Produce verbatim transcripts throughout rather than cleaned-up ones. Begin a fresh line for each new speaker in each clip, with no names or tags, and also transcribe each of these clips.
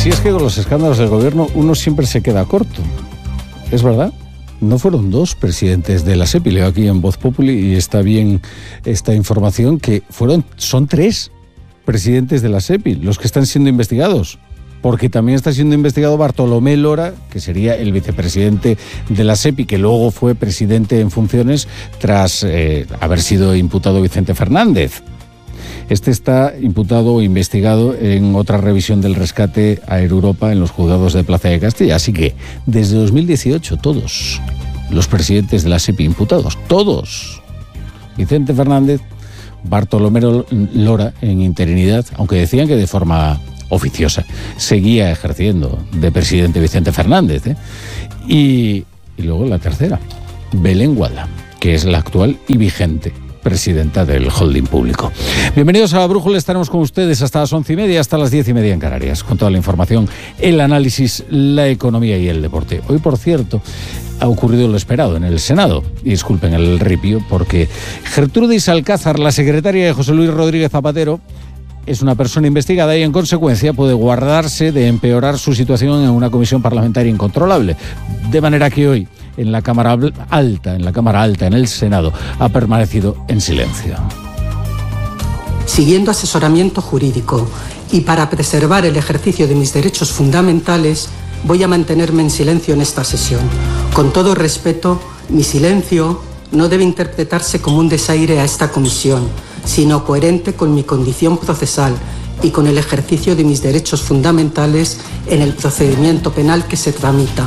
Si es que con los escándalos del gobierno uno siempre se queda corto. ¿Es verdad? No fueron dos presidentes de la SEPI. Leo aquí en Voz Populi y está bien esta información que fueron, son tres presidentes de la SEPI los que están siendo investigados. Porque también está siendo investigado Bartolomé Lora, que sería el vicepresidente de la SEPI, que luego fue presidente en funciones tras eh, haber sido imputado Vicente Fernández. Este está imputado o investigado en otra revisión del rescate a Air Europa en los juzgados de Plaza de Castilla. Así que desde dos mil dieciocho todos los presidentes de la SEPI imputados, todos. Vicente Fernández, Bartolomé Lora en interinidad, aunque decían que de forma oficiosa seguía ejerciendo de presidente Vicente Fernández, ¿eh? y, y luego la tercera, Belén Gualda, que es la actual y vigente presidenta del holding público. Bienvenidos a La Brújula, estaremos con ustedes hasta las once y media, hasta las diez y media en Canarias, con toda la información, el análisis, la economía y el deporte. Hoy, por cierto, ha ocurrido lo esperado en el Senado, y disculpen el ripio, porque Gertrudis Alcázar, la secretaria de José Luis Rodríguez Zapatero, es una persona investigada y, en consecuencia, puede guardarse de empeorar su situación en una comisión parlamentaria incontrolable. De manera que hoy, en la Cámara Alta, en la Cámara Alta, en el Senado, ha permanecido en silencio.
Siguiendo asesoramiento jurídico y para preservar el ejercicio de mis derechos fundamentales, voy a mantenerme en silencio en esta sesión. Con todo respeto, mi silencio no debe interpretarse como un desaire a esta comisión, sino coherente con mi condición procesal y con el ejercicio de mis derechos fundamentales en el procedimiento penal que se tramita.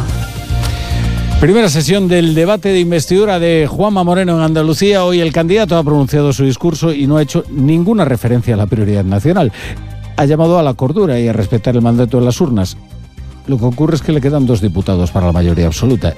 Primera sesión del debate de investidura de Juanma Moreno en Andalucía. Hoy el candidato ha pronunciado su discurso y no ha hecho ninguna referencia a la prioridad nacional. Ha llamado a la cordura y a respetar el mandato de las urnas. Lo que ocurre es que le quedan dos diputados para la mayoría absoluta.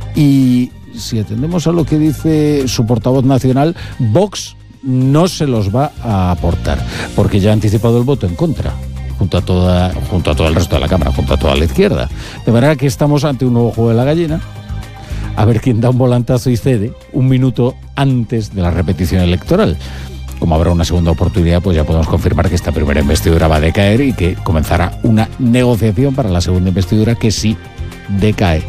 Y si atendemos a lo que dice su portavoz nacional, Vox no se los va a aportar, porque ya ha anticipado el voto en contra, junto a toda, junto a todo el resto de la Cámara, junto a toda la izquierda. De manera que estamos ante un nuevo juego de la gallina, a ver quién da un volantazo y cede un minuto antes de la repetición electoral. Como habrá una segunda oportunidad, pues ya podemos confirmar que esta primera investidura va a decaer y que comenzará una negociación para la segunda investidura que, si decae,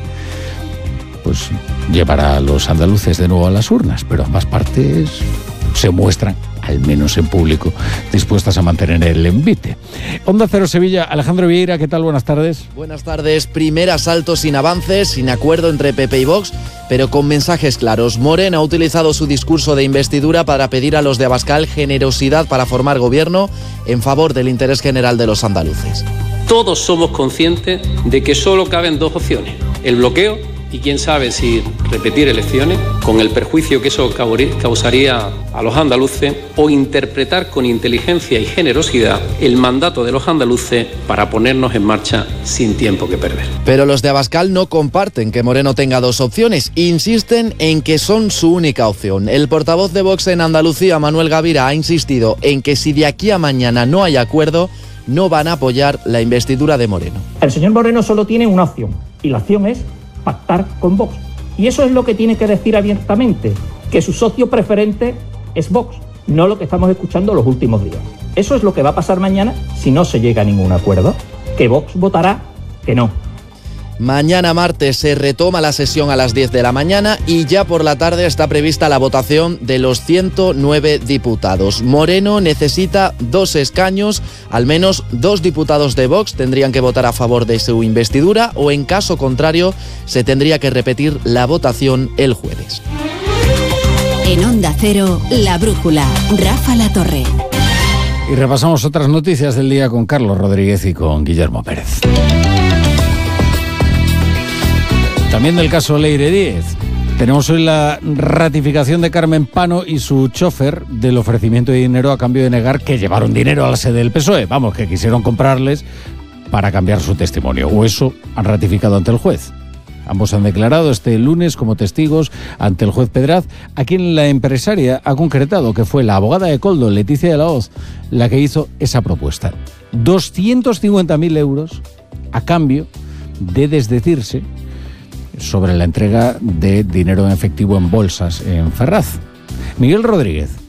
pues llevará a los andaluces de nuevo a las urnas, pero ambas partes se muestran, al menos en público, dispuestas a mantener el envite. Onda Cero Sevilla, Alejandro Vieira, ¿qué tal? Buenas tardes.
Buenas tardes. Primer asalto sin avances, sin acuerdo entre P P y Vox, pero con mensajes claros. Moreno ha utilizado su discurso de investidura para pedir a los de Abascal generosidad para formar gobierno en favor del interés general de los andaluces.
Todos somos conscientes de que solo caben dos opciones: el bloqueo y quién sabe si repetir elecciones, con el perjuicio que eso causaría a los andaluces, o interpretar con inteligencia y generosidad el mandato de los andaluces para ponernos en marcha sin tiempo que perder.
Pero los de Abascal no comparten que Moreno tenga dos opciones, insisten en que son su única opción. El portavoz de Vox en Andalucía, Manuel Gavira, ha insistido en que si de aquí a mañana no hay acuerdo, no van a apoyar la investidura de Moreno.
El señor Moreno solo tiene una opción, y la opción es pactar con Vox. Y eso es lo que tiene que decir abiertamente, que su socio preferente es Vox, no lo que estamos escuchando los últimos días. Eso es lo que va a pasar mañana si no se llega a ningún acuerdo, que Vox votará que no.
Mañana martes se retoma la sesión a las diez de la mañana y ya por la tarde está prevista la votación de los ciento nueve diputados. Moreno necesita dos escaños, al menos dos diputados de Vox tendrían que votar a favor de su investidura, o en caso contrario se tendría que repetir la votación el jueves.
En Onda Cero, La Brújula, Rafa Latorre.
Y repasamos otras noticias del día con Carlos Rodríguez y con Guillermo Pérez. También del caso Leire Díez. Tenemos hoy la ratificación de Carmen Pano y su chofer del ofrecimiento de dinero a cambio de negar que llevaron dinero a la sede del P S O E. Vamos, que quisieron comprarles para cambiar su testimonio. O eso han ratificado ante el juez. Ambos han declarado este lunes como testigos ante el juez Pedraz, a quien la empresaria ha concretado que fue la abogada de Koldo, Leticia de la Hoz, la que hizo esa propuesta. doscientos cincuenta mil euros a cambio de desdecirse sobre la entrega de dinero en efectivo en bolsas en Ferraz. Miguel Rodríguez,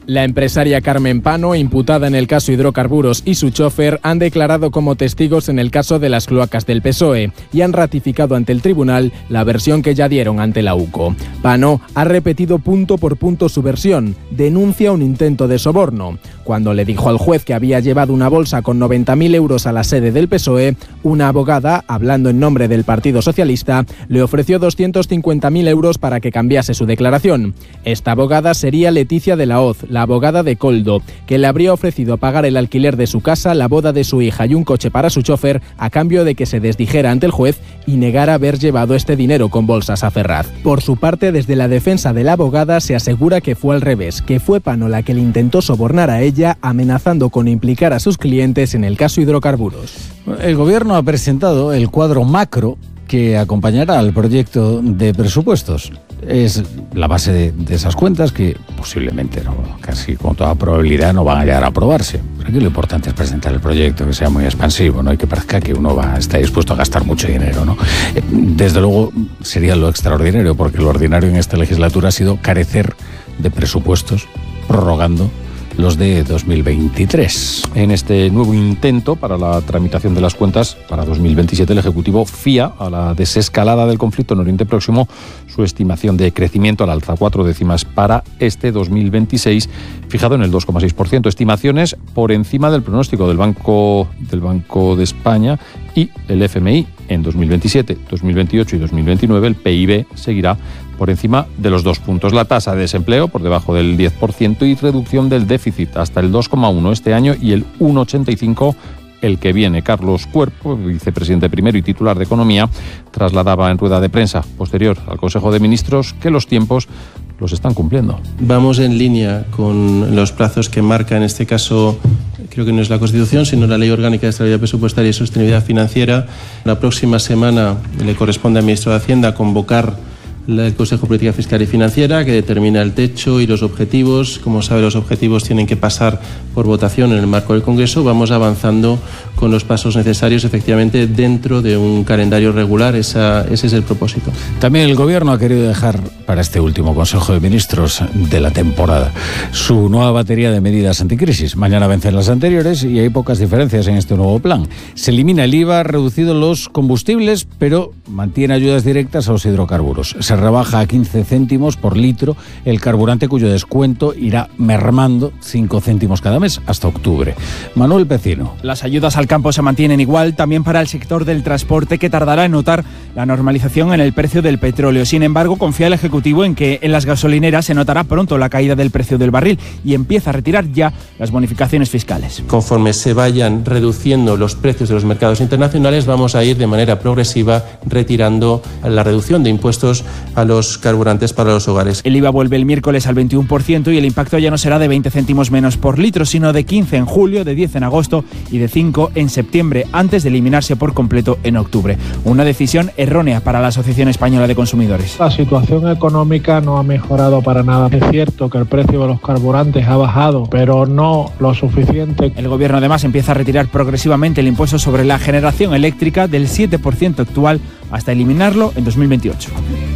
La empresaria Carmen Pano, imputada en el caso Hidrocarburos, y su chofer han declarado como testigos en el caso de las cloacas del P S O E y han ratificado ante el tribunal la versión que ya dieron ante la U C O. Pano ha repetido punto por punto su versión, denuncia un intento de soborno. Cuando le dijo al juez que había llevado una bolsa con noventa mil euros a la sede del P S O E, una abogada, hablando en nombre del Partido Socialista, le ofreció doscientos cincuenta mil euros para que cambiase su declaración. Esta abogada sería Leticia de la Hoz, la abogada de Coldo, que le habría ofrecido pagar el alquiler de su casa, la boda de su hija y un coche para su chofer a cambio de que se desdijera ante el juez y negara haber llevado este dinero con bolsas a Ferraz. Por su parte, desde la defensa de la abogada se asegura que fue al revés, que fue Pano la que le intentó sobornar a ella, amenazando con implicar a sus clientes en el caso Hidrocarburos.
El gobierno ha presentado el cuadro macro que acompañará al proyecto de presupuestos. Es la base de, de esas cuentas que posiblemente, no, casi con toda probabilidad, no van a llegar a aprobarse. Aquí lo importante es presentar el proyecto, que sea muy expansivo, ¿no? Y que parezca que uno va, está dispuesto a gastar mucho dinero, ¿no? Desde luego sería lo extraordinario, porque lo ordinario en esta legislatura ha sido carecer de presupuestos, prorrogando los de dos mil veintitrés.
En este nuevo intento para la tramitación de las cuentas para dos mil veintisiete, el Ejecutivo fía a la desescalada del conflicto en Oriente Próximo su estimación de crecimiento al alza, cuatro décimas para este dos mil veintiséis, fijado en el dos coma seis por ciento. Estimaciones por encima del pronóstico del Banco, del Banco de España y el F M I. En dos mil veintisiete, dos mil veintiocho y dos mil veintinueve el P I B seguirá por encima de los dos puntos. La tasa de desempleo por debajo del diez por ciento y reducción del déficit hasta el dos coma uno este año y el uno coma ochenta y cinco el que viene. Carlos Cuerpo, vicepresidente primero y titular de Economía, trasladaba en rueda de prensa posterior al Consejo de Ministros que los tiempos los están cumpliendo.
Vamos en línea con los plazos que marca, en este caso, creo que no es la Constitución, sino la Ley Orgánica de Estabilidad Presupuestaria y Sostenibilidad Financiera. La próxima semana le corresponde al ministro de Hacienda convocar el Consejo de Política Fiscal y Financiera, que determina el techo y los objetivos. Como sabe, los objetivos tienen que pasar por votación en el marco del Congreso. Vamos avanzando con los pasos necesarios, efectivamente, dentro de un calendario regular. Esa, ese es el propósito.
También el Gobierno ha querido dejar para este último Consejo de Ministros de la temporada su nueva batería de medidas anticrisis. Mañana vencen las anteriores y hay pocas diferencias en este nuevo plan. Se elimina el I V A, reducido los combustibles, pero mantiene ayudas directas a los hidrocarburos. Se rebaja a quince céntimos por litro el carburante, cuyo descuento irá mermando cinco céntimos cada mes hasta octubre. Manuel Pecino.
Las ayudas al campo se mantienen igual, también para el sector del transporte, que tardará en notar la normalización en el precio del petróleo. Sin embargo, confía el Ejecutivo en que en las gasolineras se notará pronto la caída del precio del barril y empieza a retirar ya las bonificaciones fiscales.
Conforme se vayan reduciendo los precios de los mercados internacionales, vamos a ir de manera progresiva retirando la reducción de impuestos a los carburantes para los hogares.
El I V A vuelve el miércoles al veintiuno por ciento y el impacto ya no será de veinte céntimos menos por litro, sino de quince en julio, de diez en agosto y de cinco en septiembre, antes de eliminarse por completo en octubre. Una decisión errónea para la Asociación Española de Consumidores.
La situación económica no ha mejorado para nada. Es cierto que el precio de los carburantes ha bajado, pero no lo suficiente.
El Gobierno además empieza a retirar progresivamente el impuesto sobre la generación eléctrica del siete por ciento actual hasta eliminarlo en dos mil veintiocho.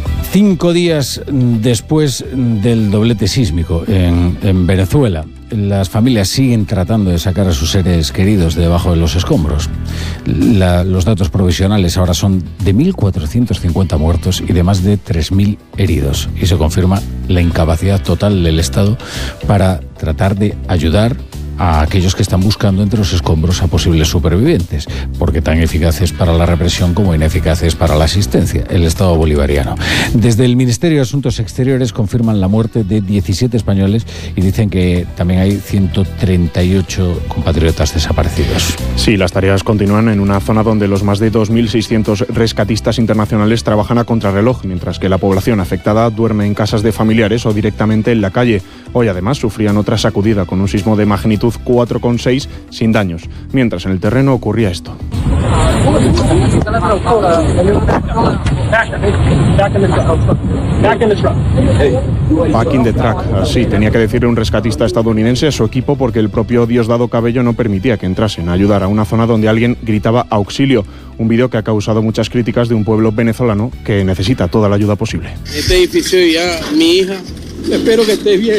Cinco días después del doblete sísmico en, en Venezuela, las familias siguen tratando de sacar a sus seres queridos de debajo de los escombros. La, los datos provisionales ahora son de mil cuatrocientos cincuenta muertos y de más de tres mil heridos. Y se confirma la incapacidad total del Estado para tratar de ayudar a aquellos que están buscando entre los escombros a posibles supervivientes, porque tan eficaces para la represión como ineficaces para la asistencia, el Estado bolivariano. Desde el Ministerio de Asuntos Exteriores confirman la muerte de diecisiete españoles y dicen que también hay ciento treinta y ocho compatriotas desaparecidos.
Sí, las tareas continúan en una zona donde los más de dos mil seiscientos rescatistas internacionales trabajan a contrarreloj, mientras que la población afectada duerme en casas de familiares o directamente en la calle. Hoy además sufrían otra sacudida con un sismo de magnitud cuatro coma seis sin daños, mientras en el terreno ocurría esto. Back in the truck, así tenía que decirle un rescatista estadounidense a su equipo, porque el propio Diosdado Cabello no permitía que entrasen a ayudar a una zona donde alguien gritaba auxilio. Un vídeo que ha causado muchas críticas de un pueblo venezolano que necesita toda la ayuda posible.
Este edificio ya, mi hija, espero que esté bien.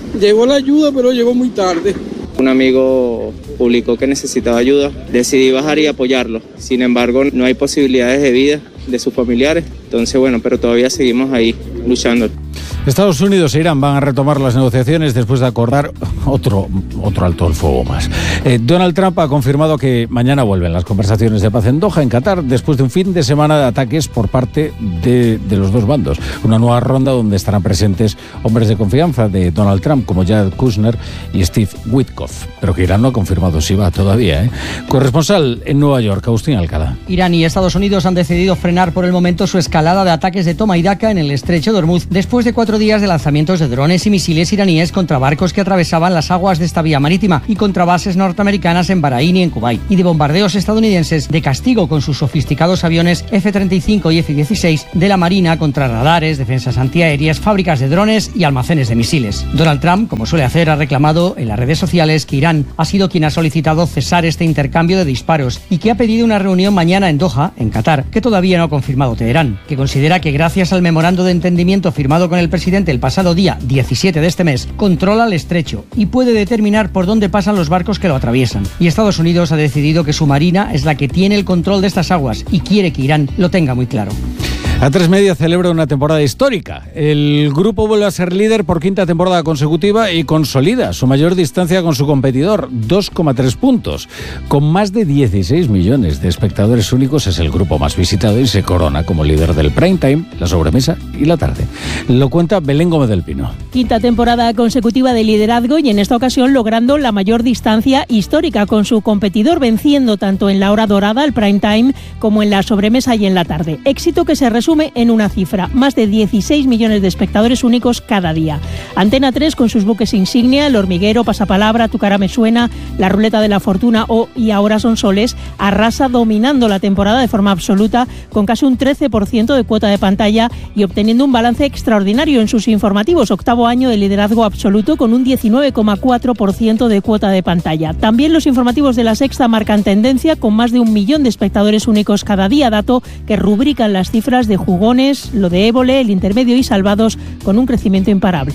Llegó la ayuda, pero llegó muy tarde.
Un amigo publicó que necesitaba ayuda, decidí bajar y apoyarlo. Sin embargo, no hay posibilidades de vida de sus familiares. Entonces, bueno, pero todavía seguimos ahí luchando.
Estados Unidos e Irán van a retomar las negociaciones después de acordar otro, otro alto el fuego más. Eh, Donald Trump ha confirmado que mañana vuelven las conversaciones de paz en Doha, en Qatar, después de un fin de semana de ataques por parte de, de los dos bandos. Una nueva ronda donde estarán presentes hombres de confianza de Donald Trump, como Jared Kushner y Steve Witkoff. Pero que Irán no ha confirmado si va todavía, ¿eh? Corresponsal en Nueva York, Agustín Alcalá.
Irán y Estados Unidos han decidido frenar por el momento su escalada de ataques de toma y daca en el estrecho de Hormuz, después de cuatro días de lanzamientos de drones y misiles iraníes contra barcos que atravesaban las aguas de esta vía marítima y contra bases norteamericanas en Bahrein y en Kuwait, y de bombardeos estadounidenses de castigo con sus sofisticados aviones F treinta y cinco y F dieciséis de la Marina contra radares, defensas antiaéreas, fábricas de drones y almacenes de misiles. Donald Trump, como suele hacer, ha reclamado en las redes sociales que Irán ha sido quien ha solicitado cesar este intercambio de disparos y que ha pedido una reunión mañana en Doha, en Qatar, que todavía no ha confirmado Teherán, que considera que gracias al memorando de entendimiento firmado con el presidente el pasado día diecisiete de este mes, controla el estrecho y puede determinar por dónde pasan los barcos que lo atraviesan. Y Estados Unidos ha decidido que su marina es la que tiene el control de estas aguas y quiere que Irán lo tenga muy claro.
A tres Media celebra una temporada histórica. El grupo vuelve a ser líder por quinta temporada consecutiva y consolida su mayor distancia con su competidor, dos coma tres puntos. Con más de dieciséis millones de espectadores únicos, es el grupo más visitado y se corona como líder del prime time, la sobremesa y la tarde. Lo cuenta Belén Gómez del Pino.
Quinta temporada consecutiva de liderazgo y en esta ocasión logrando la mayor distancia histórica con su competidor, venciendo tanto en la hora dorada, el prime time, como en la sobremesa y en la tarde. Éxito que se resume en una cifra, más de dieciséis millones de espectadores únicos cada día. Antena tres, con sus buques insignia, El Hormiguero, Pasapalabra, Tu cara me suena, La ruleta de la fortuna o Y ahora son soles, arrasa dominando la temporada de forma absoluta, con casi un trece por ciento de cuota de pantalla y obteniendo un balance extraordinario en sus informativos, octavo año de liderazgo absoluto con un diecinueve coma cuatro por ciento de cuota de pantalla. También los informativos de La Sexta marcan tendencia, con más de un millón de espectadores únicos cada día, dato que rubrican las cifras de Jugones, Lo de Évole, El Intermedio y Salvados, con un crecimiento imparable.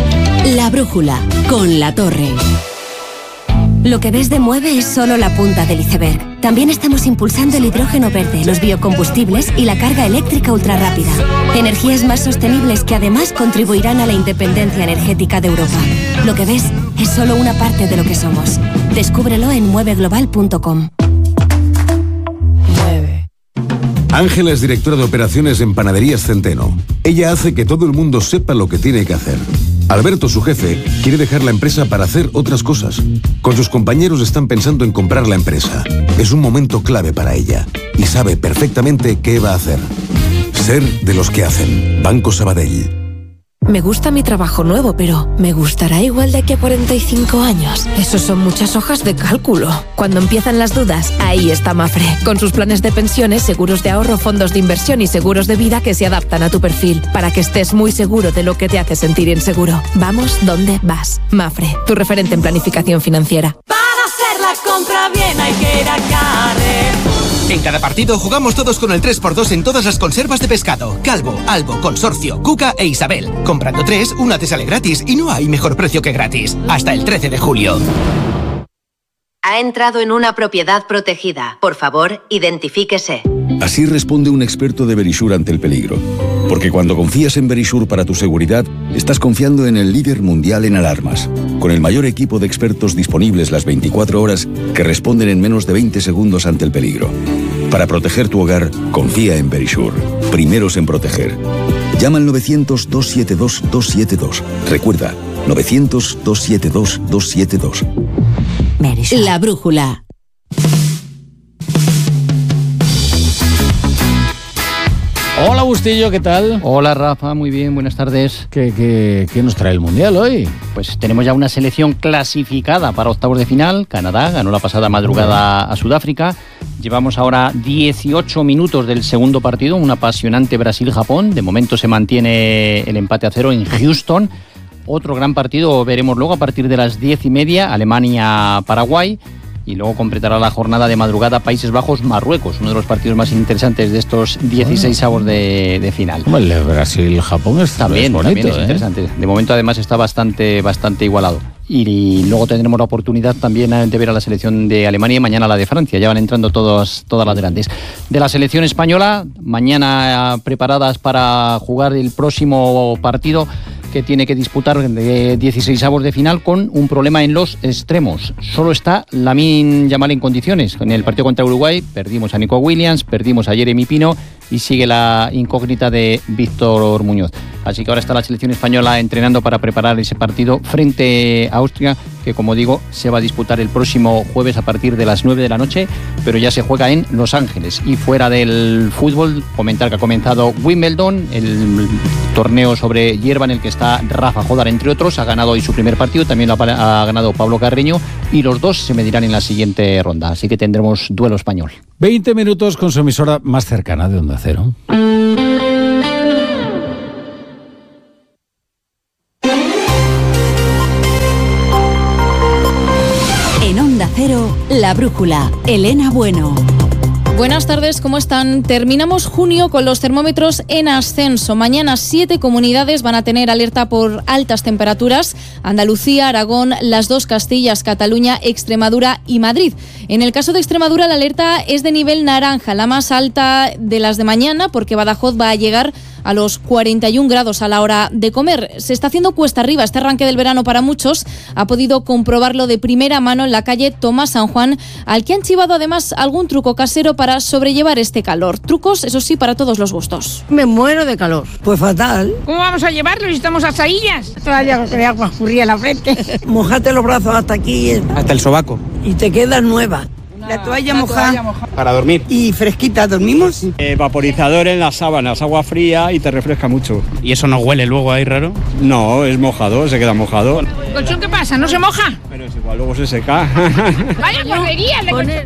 La brújula, con La Torre. Lo que ves de Mueve es solo la punta del iceberg. También estamos impulsando el hidrógeno verde, los biocombustibles y la carga eléctrica ultrarrápida. Energías más sostenibles que además contribuirán a la independencia energética de Europa. Lo que ves es solo una parte de lo que somos. Descúbrelo en mueve global punto com.
Ángela es directora de operaciones en Panaderías Centeno. Ella hace que todo el mundo sepa lo que tiene que hacer. Alberto, su jefe, quiere dejar la empresa para hacer otras cosas. Con sus compañeros están pensando en comprar la empresa. Es un momento clave para ella y sabe perfectamente qué va a hacer. Ser de los que hacen. Banco Sabadell.
Me gusta mi trabajo nuevo, pero ¿me gustará igual de aquí a cuarenta y cinco años? Esos son muchas hojas de cálculo. Cuando empiezan las dudas, ahí está Mafre, con sus planes de pensiones, seguros de ahorro, fondos de inversión y seguros de vida que se adaptan a tu perfil, para que estés muy seguro de lo que te hace sentir inseguro. Vamos donde vas. Mafre, tu referente en planificación financiera.
Para hacer la compra bien hay que ir a Carrefour. En cada partido jugamos todos con el tres por dos en todas las conservas de pescado. Calvo, Albo, Consorcio, Cuca e Isabel. Comprando tres, una te sale gratis y no hay mejor precio que gratis. Hasta el trece de julio.
Ha entrado en una propiedad protegida. Por favor, identifíquese.
Así responde un experto de Verisure ante el peligro. Porque cuando confías en Verisure para tu seguridad, estás confiando en el líder mundial en alarmas. Con el mayor equipo de expertos disponibles las veinticuatro horas que responden en menos de veinte segundos ante el peligro. Para proteger tu hogar, confía en Verisure. Primeros en proteger. Llama al novecientos, dos siete dos, dos siete dos. Recuerda, novecientos, dos siete dos, dos siete dos.
La brújula.
Hola Bustillo, ¿qué tal?
Hola Rafa, muy bien, buenas tardes.
¿Qué, qué, qué nos trae el Mundial hoy?
Pues tenemos ya una selección clasificada para octavos de final. Canadá ganó la pasada madrugada a Sudáfrica. Llevamos ahora dieciocho minutos del segundo partido, un apasionante Brasil-Japón. De momento se mantiene el empate a cero en Houston. Otro gran partido veremos luego a partir de las diez y media, Alemania-Paraguay. y luego completará la jornada de madrugada Países Bajos-Marruecos, uno de los partidos más interesantes de estos dieciséis avos de, de final.
Bueno, el de Brasil-Japón es
también,
bonito,
también es
¿eh?
interesante. De momento además está bastante, bastante igualado. Y luego tendremos la oportunidad también de ver a la selección de Alemania y mañana la de Francia. Ya van entrando todos, todas las grandes. De la selección española, mañana preparadas para jugar el próximo partido que tiene que disputar de dieciséis avos de final con un problema en los extremos. Solo está Lamine Yamal en condiciones. En el partido contra Uruguay perdimos a Nico Williams, perdimos a Jeremy Pino y sigue la incógnita de Víctor Muñoz. Así que ahora está la selección española entrenando para preparar ese partido frente a Austria, que como digo se va a disputar el próximo jueves a partir de las nueve de la noche, pero ya se juega en Los Ángeles. Y fuera del fútbol, comentar que ha comenzado Wimbledon, el torneo sobre hierba en el que está Rafa Jodar, entre otros. Ha ganado hoy su primer partido, también lo ha, ha ganado Pablo Carreño, y los dos se medirán en la siguiente ronda, así que tendremos duelo español.
veinte minutos con su emisora más cercana de Onda Cero.
En Onda Cero, La Brújula, Elena Bueno.
Buenas tardes, ¿cómo están? Terminamos junio con los termómetros en ascenso. Mañana siete comunidades van a tener alerta por altas temperaturas: Andalucía, Aragón, las dos Castillas, Cataluña, Extremadura y Madrid. En el caso de Extremadura, la alerta es de nivel naranja, la más alta de las de mañana, porque Badajoz va a llegar a los cuarenta y un grados a la hora de comer. Se está haciendo cuesta arriba este arranque del verano para muchos. Ha podido comprobarlo de primera mano en la calle Tomás San Juan, al que han chivado además algún truco casero para sobrellevar este calor. Trucos, eso sí, para todos los gustos.
Me muero de calor. Pues fatal.
¿Cómo vamos a llevarlo si estamos asaillas? Toalla de agua furría en la frente.
Mojate los brazos hasta aquí.
Hasta el sobaco.
Y te quedas nueva. La toalla mojada moja.
Para dormir.
¿Y fresquita dormimos?
Eh, vaporizador en las sábanas, agua fría y te refresca mucho. ¿Y eso no huele luego ahí raro? No, es mojado, se queda mojado.
¿El colchón qué pasa? ¿No se moja?
Pero es igual, luego se seca.
Vaya porquería.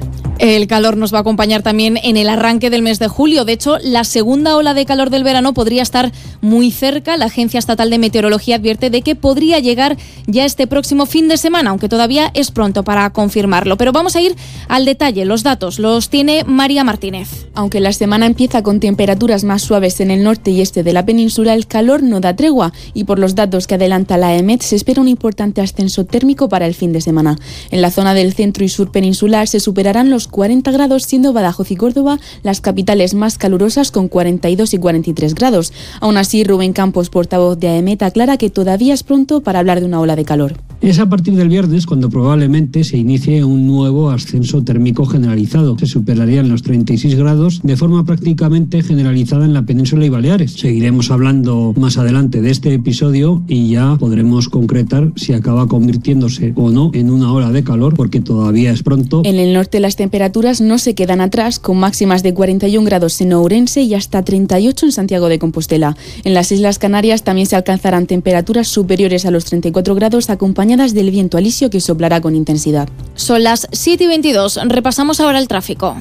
El calor nos va a acompañar también en el arranque del mes de julio. De hecho, la segunda ola de calor del verano podría estar muy cerca. La Agencia Estatal de Meteorología advierte de que podría llegar ya este próximo fin de semana, aunque todavía es pronto para confirmarlo. Pero vamos a ir al detalle. Los datos los tiene María Martínez.
Aunque la semana empieza con temperaturas más suaves en el norte y este de la península, el calor no da tregua y por los datos que adelanta la E M E T se espera un importante ascenso térmico para el fin de semana. En la zona del centro y sur peninsular se superarán los cuarenta grados, siendo Badajoz y Córdoba las capitales más calurosas con cuarenta y dos y cuarenta y tres grados. Aún así, Rubén Campos, portavoz de A E M E T, aclara que todavía es pronto para hablar de una ola de calor.
Es a partir del viernes cuando probablemente se inicie un nuevo ascenso térmico generalizado. Se superarían los treinta y seis grados de forma prácticamente generalizada en la península y Baleares. Seguiremos hablando más adelante de este episodio y ya podremos concretar si acaba convirtiéndose o no en una ola de calor, porque todavía es pronto.
En el norte las temperaturas no se quedan atrás, con máximas de cuarenta y un grados en Ourense y hasta treinta y ocho en Santiago de Compostela. En las Islas Canarias también se alcanzarán temperaturas superiores a los treinta y cuatro grados, acompañadas del viento alisio que soplará con intensidad.
Son las siete y veintidós. Repasamos ahora el tráfico.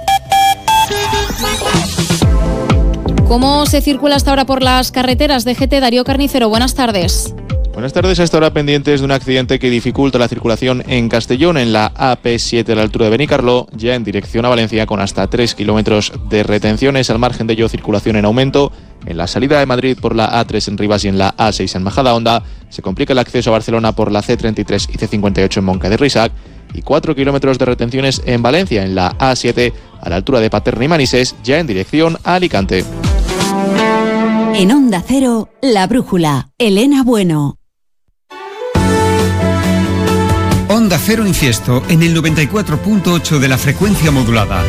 ¿Cómo se circula hasta ahora por las carreteras? D G T, Darío Carnicero, buenas tardes.
Buenas tardes, a esta hora pendientes de un accidente que dificulta la circulación en Castellón, en la A P siete a la altura de Benicarló, ya en dirección a Valencia, con hasta tres kilómetros de retenciones. Al margen de ello, circulación en aumento en la salida de Madrid por la A tres en Rivas y en la A seis en Majadahonda. Se complica el acceso a Barcelona por la C treinta y tres y C cincuenta y ocho en Monca de Risac, y cuatro kilómetros de retenciones en Valencia, en la A siete a la altura de Paterna y Manises, ya en dirección a Alicante.
En Onda Cero, La Brújula, Elena Bueno.
Onda Cero Infiesto, en el noventa y cuatro punto ocho de la frecuencia modulada.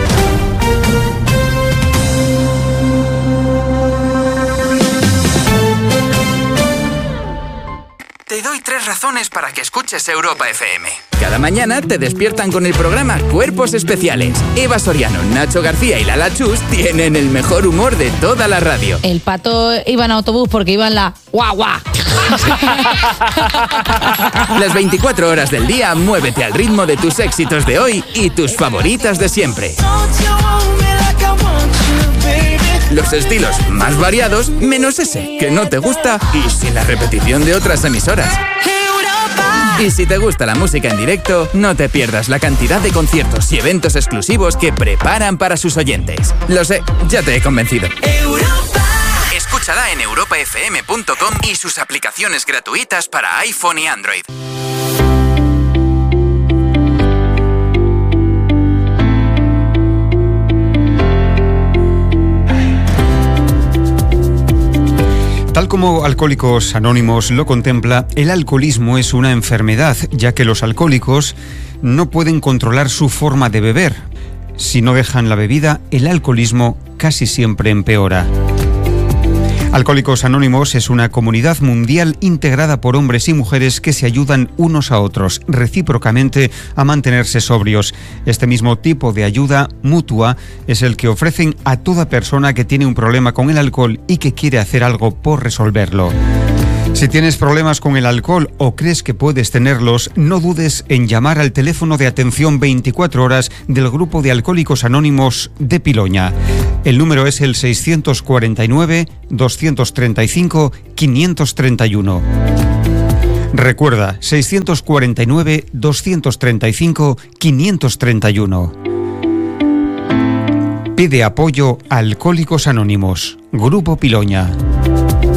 Te doy tres razones para que escuches Europa F M. Cada mañana te despiertan con el programa Cuerpos Especiales. Eva Soriano, Nacho García y Lala Chus tienen el mejor humor de toda la radio.
El Pato iba en autobús porque iba en la guau guau.
Las veinticuatro horas del día, muévete al ritmo de tus éxitos de hoy y tus favoritas de siempre. Los estilos más variados, menos ese que no te gusta y sin la repetición de otras emisoras. Y si te gusta la música en directo, no te pierdas la cantidad de conciertos y eventos exclusivos que preparan para sus oyentes. Lo sé, ya te he convencido. Europa. Escúchala en europa f m punto com y sus aplicaciones gratuitas para iPhone y Android.
Tal como Alcohólicos Anónimos lo contempla, el alcoholismo es una enfermedad, ya que los alcohólicos no pueden controlar su forma de beber. Si no dejan la bebida, el alcoholismo casi siempre empeora. Alcohólicos Anónimos es una comunidad mundial integrada por hombres y mujeres que se ayudan unos a otros, recíprocamente, a mantenerse sobrios. Este mismo tipo de ayuda mutua es el que ofrecen a toda persona que tiene un problema con el alcohol y que quiere hacer algo por resolverlo. Si tienes problemas con el alcohol o crees que puedes tenerlos, no dudes en llamar al teléfono de atención veinticuatro horas del Grupo de Alcohólicos Anónimos de Piloña. El número es el seiscientos cuarenta y nueve, doscientos treinta y cinco, quinientos treinta y uno. Recuerda, seiscientos cuarenta y nueve, doscientos treinta y cinco, quinientos treinta y uno. Pide apoyo a Alcohólicos Anónimos, Grupo Piloña.